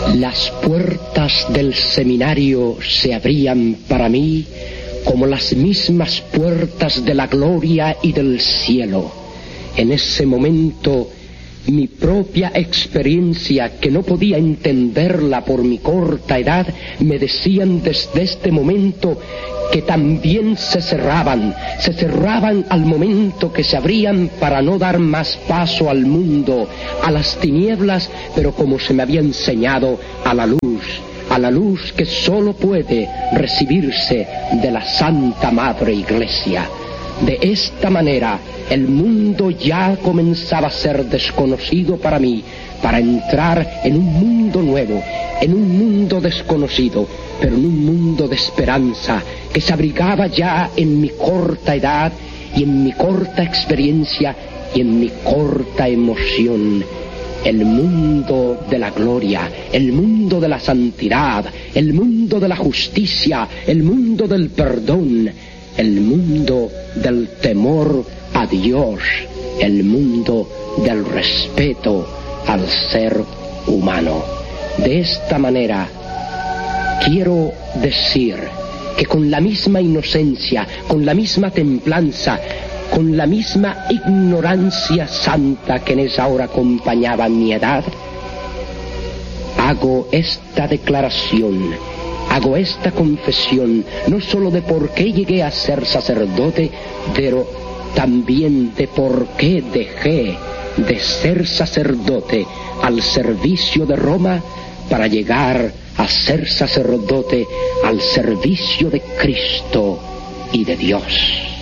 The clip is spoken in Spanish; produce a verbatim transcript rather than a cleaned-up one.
Las puertas del seminario se abrían para mí como las mismas puertas de la gloria y del cielo. En ese momento, mi propia experiencia, que no podía entenderla por mi corta edad, me decían desde este momento que también se cerraban, se cerraban al momento que se abrían para no dar más paso al mundo, a las tinieblas, pero como se me había enseñado, a la luz, a la luz que solo puede recibirse de la Santa Madre Iglesia. De esta manera, el mundo ya comenzaba a ser desconocido para mí, para entrar en un mundo nuevo, en un mundo desconocido, pero en un mundo de esperanza que se abrigaba ya en mi corta edad y en mi corta experiencia y en mi corta emoción. El mundo de la gloria, el mundo de la santidad, el mundo de la justicia, el mundo del perdón, el mundo del temor a Dios, el mundo del respeto al ser humano. De esta manera, quiero decir que con la misma inocencia, con la misma templanza, con la misma ignorancia santa que en esa hora acompañaba mi edad, hago esta declaración, hago esta confesión, no solo de por qué llegué a ser sacerdote, pero también de por qué dejé de ser sacerdote al servicio de Roma para llegar a ser sacerdote al servicio de Cristo y de Dios.